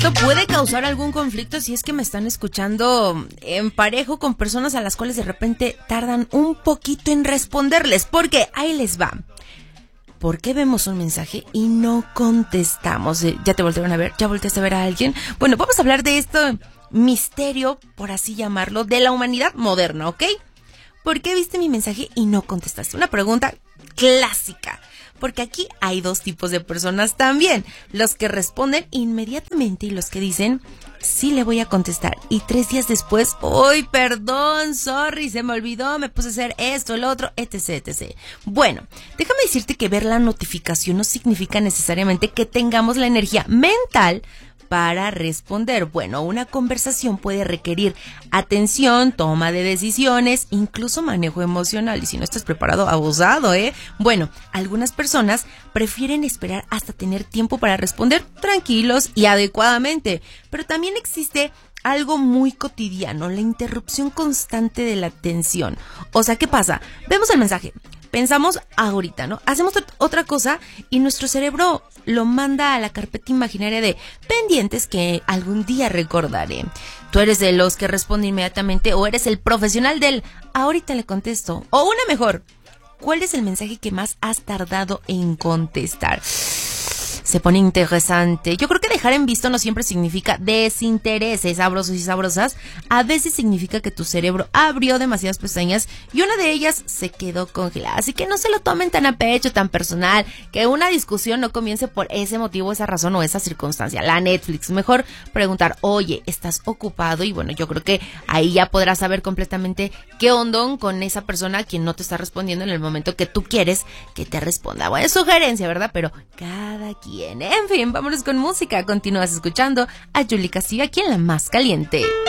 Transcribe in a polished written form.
esto puede causar algún conflicto si es que me están escuchando en parejo con personas a las cuales de repente tardan un poquito en responderles. Porque ahí les va. ¿Por qué vemos un mensaje y no contestamos? ¿Ya te voltearon a ver? ¿Ya volteaste a ver a alguien? Bueno, vamos a hablar de esto misterio, por así llamarlo, de la humanidad moderna, ¿ok? ¿Por qué viste mi mensaje y no contestaste? Una pregunta clásica. Porque aquí hay dos tipos de personas también. Los que responden inmediatamente y los que dicen, sí le voy a contestar. Y 3 días después, ¡ay, perdón, sorry, se me olvidó, me puse a hacer esto, el otro, etc, etc. Bueno, déjame decirte que ver la notificación no significa necesariamente que tengamos la energía mental para responder. Bueno, una conversación puede requerir atención, toma de decisiones, incluso manejo emocional. Y si no estás preparado, abusado, ¿eh? Bueno, algunas personas prefieren esperar hasta tener tiempo para responder tranquilos y adecuadamente. Pero también existe algo muy cotidiano, la interrupción constante de la atención. O sea, ¿qué pasa? Vemos el mensaje. Pensamos ahorita, ¿no? Hacemos otra cosa y nuestro cerebro lo manda a la carpeta imaginaria de pendientes que algún día recordaré. ¿Tú eres de los que responde inmediatamente o eres el profesional del ahorita le contesto? O una mejor, ¿cuál es el mensaje que más has tardado en contestar? Se pone interesante. Yo creo que dejar en visto no siempre significa desinterés, sabrosos y sabrosas. A veces significa que tu cerebro abrió demasiadas pestañas y una de ellas se quedó congelada. Así que no se lo tomen tan a pecho, tan personal, que una discusión no comience por ese motivo, esa razón o esa circunstancia. La Netflix, mejor preguntar, oye, ¿estás ocupado? Y bueno, yo creo que ahí ya podrás saber completamente qué ondón con esa persona a quien no te está respondiendo en el momento que tú quieres que te responda. Bueno, es sugerencia, ¿verdad? Pero cada quien. En fin, vámonos con música. Continúas escuchando a Yuli Castillo aquí en La Más Caliente.